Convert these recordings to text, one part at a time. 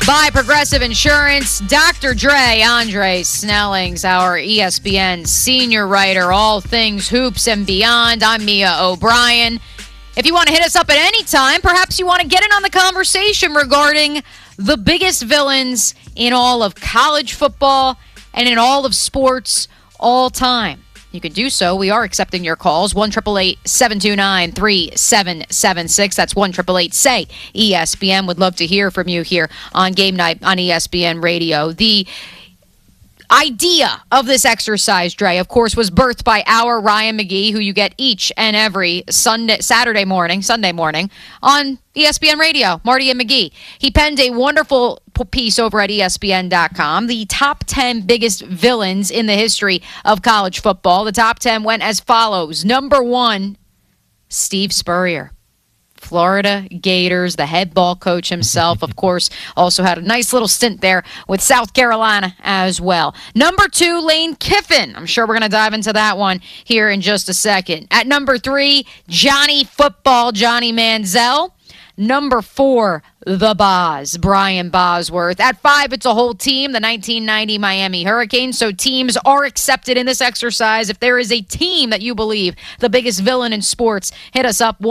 by Progressive Insurance. Dr. Dre, Andre Snellings, our ESPN senior writer, all things hoops and beyond. I'm Mia O'Brien. If you want to hit us up at any time, perhaps you want to get in on the conversation regarding the biggest villains in all of college football and in all of sports all time. You can do so. We are accepting your calls. 1-888-729-3776. That's 1-888-SAY-ESPN. Would love to hear from you here on Game Night on ESPN Radio. The idea of this exercise, Dre, of course, was birthed by our Ryan McGee, who you get each and every Sunday morning on ESPN Radio, Marty and McGee. He penned a wonderful piece over at ESPN.com, the top 10 biggest villains in the history of college football. The top 10 went as follows. Number 1, Steve Spurrier. Florida Gators, the head ball coach himself, of course, also had a nice little stint there with South Carolina as well. Number 2, Lane Kiffin. I'm sure we're going to dive into that one here in just a second. At number 3, Johnny Manziel. Number 4, the Boz, Brian Bosworth. At 5, it's a whole team, the 1990 Miami Hurricanes. So teams are accepted in this exercise. If there is a team that you believe the biggest villain in sports, hit us up,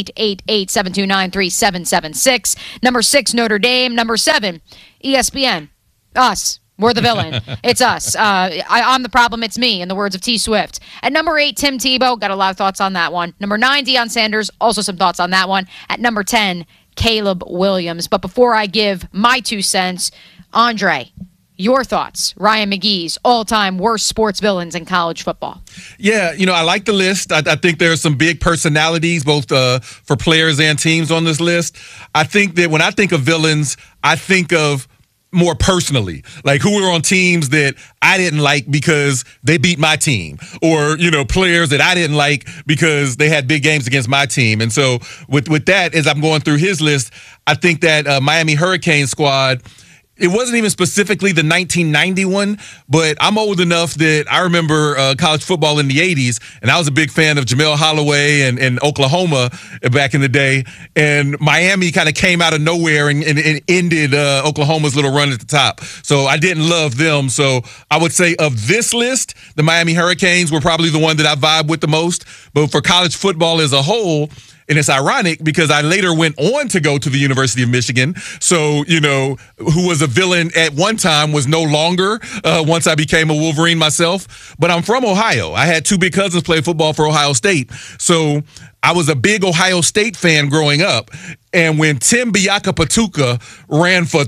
1-888-729-3776. Number 6, Notre Dame. Number 7, ESPN. Us. We're the villain. It's us. I'm the problem. It's me, in the words of T. Swift. At number 8, Tim Tebow. Got a lot of thoughts on that one. Number 9, Deion Sanders. Also some thoughts on that one. At number 10, Caleb Williams. But before I give my 2 cents, Andre, your thoughts. Ryan McGee's all-time worst sports villains in college football. Yeah, I like the list. I think there are some big personalities, both for players and teams on this list. I think that when I think of villains, I think of more personally, like who were on teams that I didn't like because they beat my team, or players that I didn't like because they had big games against my team. And so with that, as I'm going through his list, I think that Miami Hurricane squad, it wasn't even specifically the 1991, but I'm old enough that I remember college football in the 80s, and I was a big fan of Jamel Holloway and Oklahoma back in the day. And Miami kind of came out of nowhere and ended Oklahoma's little run at the top. So I didn't love them. So I would say of this list, the Miami Hurricanes were probably the one that I vibe with the most. But for college football as a whole, and it's ironic because I later went on to go to the University of Michigan. So, who was a villain at one time was no longer once I became a Wolverine myself. But I'm from Ohio. I had 2 big cousins play football for Ohio State. So I was a big Ohio State fan growing up. And when Tim Biakapatuka ran for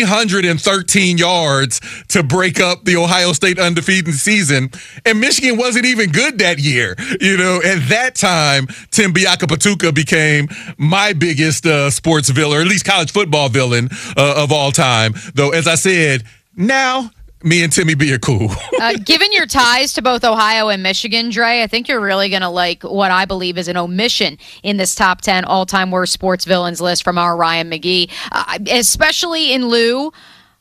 313 yards to break up the Ohio State undefeated season, and Michigan wasn't even good that year, at that time, Tim Biakapatuka became my biggest sports villain, or at least college football villain of all time. Though, as I said, now me and Timmy B are cool. Given your ties to both Ohio and Michigan, Dre, I think you're really going to like what I believe is an omission in this top 10 all-time worst sports villains list from our Ryan McGee, especially in lieu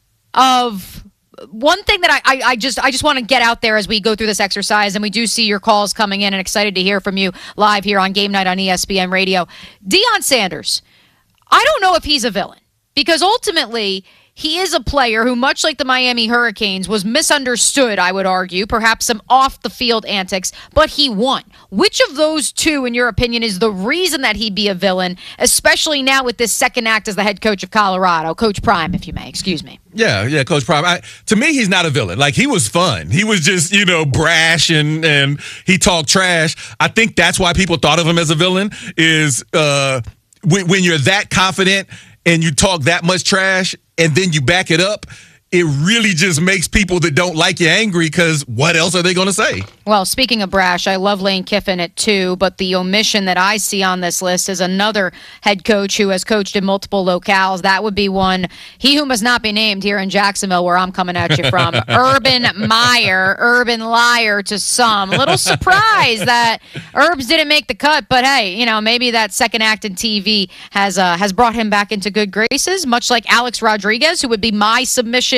of one thing that I just want to get out there as we go through this exercise, and we do see your calls coming in, and excited to hear from you live here on Game Night on ESPN Radio. Deion Sanders, I don't know if he's a villain, because ultimately he is a player who, much like the Miami Hurricanes, was misunderstood, I would argue, perhaps some off-the-field antics, but he won. Which of those 2, in your opinion, is the reason that he'd be a villain, especially now with this second act as the head coach of Colorado? Coach Prime, if you may. Excuse me. Yeah, Coach Prime. To me, he's not a villain. Like, he was fun. He was just, brash and he talked trash. I think that's why people thought of him as a villain, is when you're that confident and you talk that much trash and then you back it up, it really just makes people that don't like you angry, because what else are they going to say? Well, speaking of brash, I love Lane Kiffin at 2, but the omission that I see on this list is another head coach who has coached in multiple locales. That would be one, he who must not be named, here in Jacksonville, where I'm coming at you from. Urban Meyer, Urban Liar to some. A little surprised that Herbs didn't make the cut, but hey, maybe that second act in TV has brought him back into good graces, much like Alex Rodriguez, who would be my submission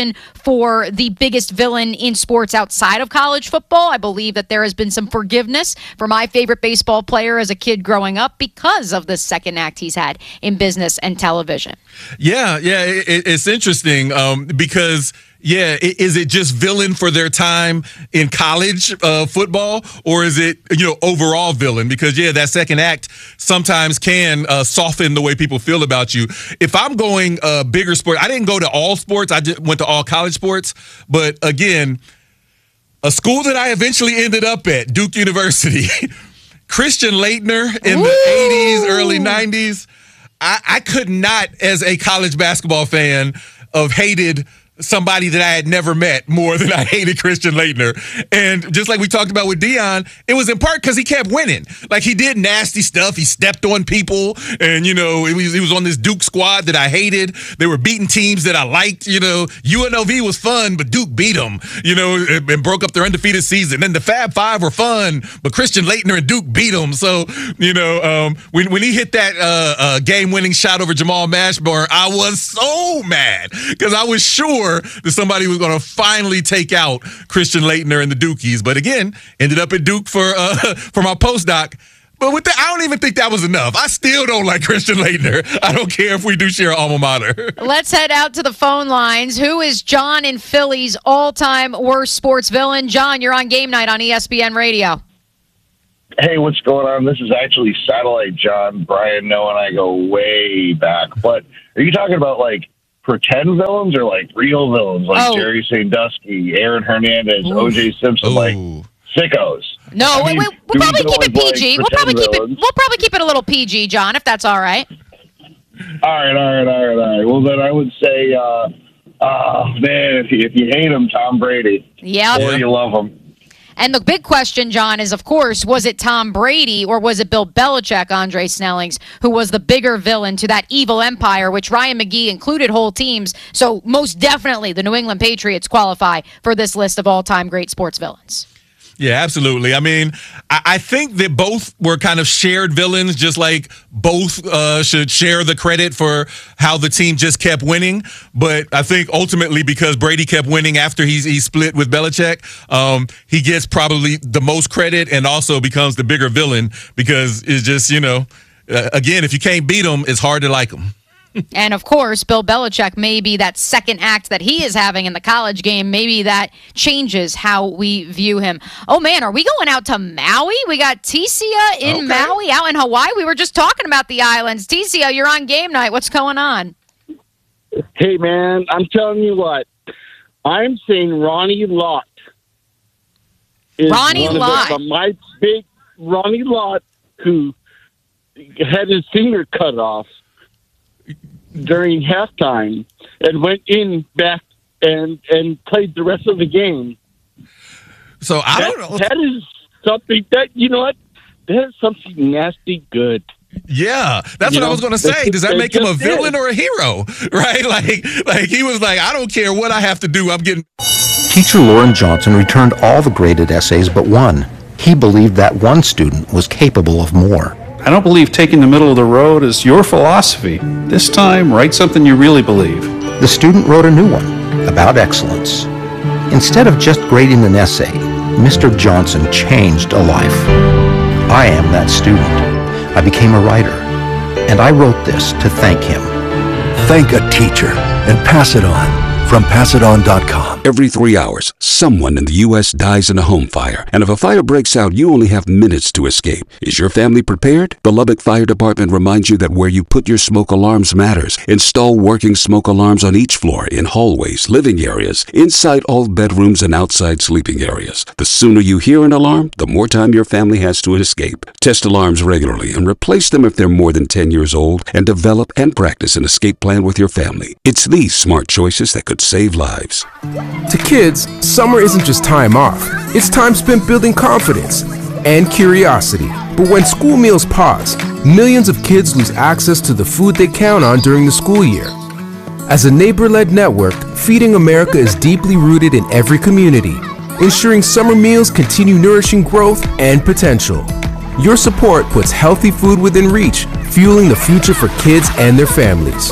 discussion for the biggest villain in sports outside of college football. I believe that there has been some forgiveness for my favorite baseball player as a kid growing up because of the second act he's had in business and television. Yeah, it's interesting because, is it just villain for their time in college football, or is it, overall villain? Because, that second act sometimes can soften the way people feel about you. If I'm going bigger sport, I didn't go to all sports. I just went to all college sports. But, again, a school that I eventually ended up at, Duke University, Christian Laettner in the 80s, early 90s, I could not, as a college basketball fan, have hated somebody that I had never met more than I hated Christian Laettner. And just like we talked about with Deion, it was in part because he kept winning. Like, he did nasty stuff. He stepped on people. And, he was on this Duke squad that I hated. They were beating teams that I liked. UNLV was fun, but Duke beat them, and broke up their undefeated season. Then the Fab Five were fun, but Christian Laettner and Duke beat them. So, when he hit that game-winning shot over Jamal Mashburn, I was so mad because I was sure that somebody was going to finally take out Christian Laettner and the Dukies. But again, ended up at Duke for my postdoc. But with that, I don't even think that was enough. I still don't like Christian Laettner. I don't care if we do share alma mater. Let's head out to the phone lines. Who is John in Philly's all-time worst sports villain? John, you're on Game Night on ESPN Radio. Hey, what's going on? This is actually Satellite John. Brian, Noah, and I go way back. But are you talking about, pretend villains or real villains Jerry Sandusky, Aaron Hernandez, O.J. Simpson, sickos? No, we'll probably keep it PG. We'll probably keep it a little PG, John, if that's all right. All right. Well, then I would say, man, if you hate him, Tom Brady. Yeah. Or you love him. And the big question, John, is, of course, was it Tom Brady or was it Bill Belichick, Andre Snellings, who was the bigger villain to that evil empire, which Ryan McGee included whole teams? So most definitely the New England Patriots qualify for this list of all-time great sports villains. Yeah, absolutely. I mean, I think that both were kind of shared villains, just like both should share the credit for how the team just kept winning. But I think ultimately because Brady kept winning after he split with Belichick, he gets probably the most credit and also becomes the bigger villain because it's just, again, if you can't beat him, it's hard to like him. And, of course, Bill Belichick, maybe that second act that he is having in the college game, maybe that changes how we view him. Oh, man, are we going out to Maui? We got Tisia in Maui, out in Hawaii. We were just talking about the islands. Tisia, you're on Game Night. What's going on? Hey, man, I'm telling you what. I'm saying Ronnie Lott. Ronnie Lott. My big Ronnie Lott, who had his finger cut off during halftime and went in back and played the rest of the game. So I don't know. That is something that, that is something nasty good. Yeah, that's what I was going to say. Does that make him a villain or a hero? Right? Like he was like, I don't care what I have to do. I'm getting. Teacher Lauren Johnson returned all the graded essays but one. He believed that one student was capable of more. I don't believe taking the middle of the road is your philosophy. This time, write something you really believe. The student wrote a new one about excellence. Instead of just grading an essay, Mr. Johnson changed a life. I am that student. I became a writer, and I wrote this to thank him. Thank a teacher and pass it on. From PassItOn.com. Every 3 hours, someone in the U.S. dies in a home fire. And if a fire breaks out, you only have minutes to escape. Is your family prepared? The Lubbock Fire Department reminds you that where you put your smoke alarms matters. Install working smoke alarms on each floor, in hallways, living areas, inside all bedrooms, and outside sleeping areas. The sooner you hear an alarm, the more time your family has to escape. Test alarms regularly and replace them if they're more than 10 years old, and develop and practice an escape plan with your family. It's these smart choices that could save lives. To kids, summer isn't just time off. It's time spent building confidence and curiosity. But when school meals pause, millions of kids lose access to the food they count on during the school year. As a neighbor-led network, Feeding America is deeply rooted in every community, ensuring summer meals continue nourishing growth and potential. Your support puts healthy food within reach, fueling the future for kids and their families.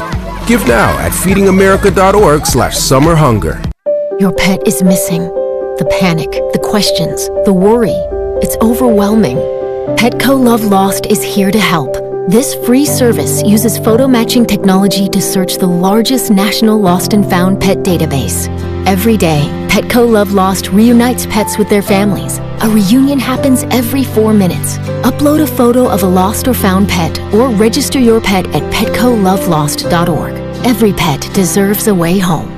Give now at feedingamerica.org/summerhunger. Your pet is missing. The panic, the questions, the worry. It's overwhelming. Petco Love Lost is here to help. This free service uses photo matching technology to search the largest national lost and found pet database. Every day, Petco Love Lost reunites pets with their families. A reunion happens every 4 minutes. Upload a photo of a lost or found pet or register your pet at PetcoLoveLost.org. Every pet deserves a way home.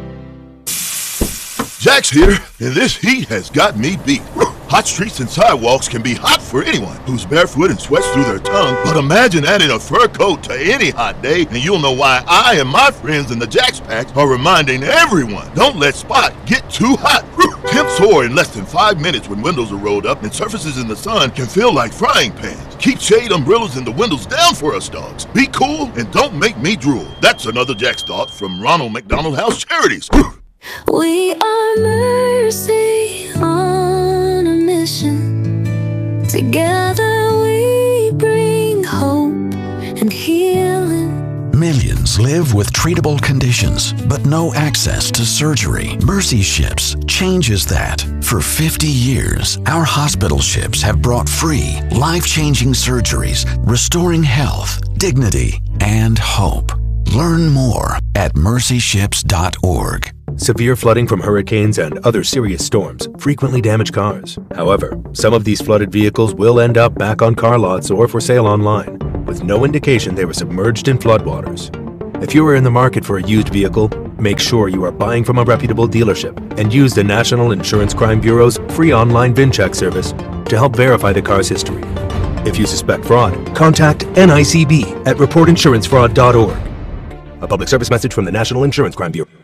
Jack's here, and this heat has got me beat. Hot streets and sidewalks can be hot for anyone who's barefoot and sweats through their tongue, but imagine adding a fur coat to any hot day, and you'll know why I and my friends in the Jack's Pack are reminding everyone, don't let Spot get too hot. Temps soar in less than 5 minutes when windows are rolled up, and surfaces in the sun can feel like frying pans. Keep shade umbrellas and the windows down for us dogs. Be cool and don't make me drool. That's another Jack's thought from Ronald McDonald House Charities. We are Mercy on a mission. Together we bring hope and healing. Millions live with treatable conditions, but no access to surgery. Mercy Ships changes that. For 50 years, our hospital ships have brought free, life-changing surgeries, restoring health, dignity, and hope. Learn more at mercyships.org. Severe flooding from hurricanes and other serious storms frequently damage cars. However, some of these flooded vehicles will end up back on car lots or for sale online, with no indication they were submerged in floodwaters. If you are in the market for a used vehicle, make sure you are buying from a reputable dealership and use the National Insurance Crime Bureau's free online VIN check service to help verify the car's history. If you suspect fraud, contact NICB at reportinsurancefraud.org. A public service message from the National Insurance Crime Bureau.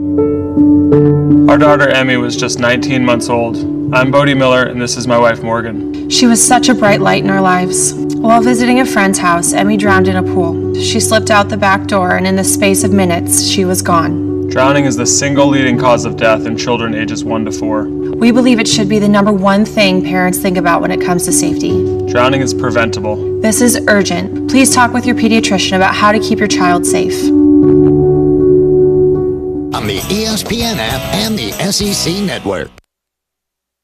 Our daughter Emmy was just 19 months old. I'm Bodie Miller, and this is my wife Morgan. She was such a bright light in our lives. While visiting a friend's house, Emmy drowned in a pool. She slipped out the back door, and in the space of minutes, she was gone. Drowning is the single leading cause of death in children ages 1 to 4. We believe it should be the #1 thing parents think about when it comes to safety. Drowning is preventable. This is urgent. Please talk with your pediatrician about how to keep your child safe. On the ESPN app and the SEC network.